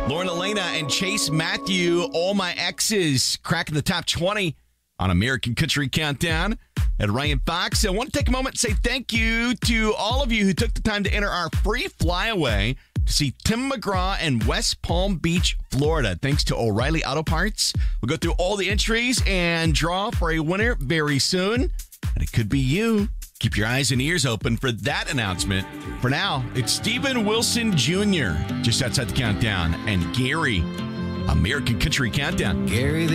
Lauren Elena and Chase Matthew, All My Exes, cracking the top 20 on American Country Countdown. And Ryan Fox, I want to take a moment and say thank you to all of you who took the time to enter our free flyaway to see Tim McGraw in West Palm Beach, Florida. Thanks to O'Reilly Auto Parts. We'll go through all the entries and draw for a winner very soon. And it could be you. Keep your eyes and ears open for that announcement. For now, it's Stephen Wilson Jr. just outside the countdown, and Gary, American Country Countdown. Gary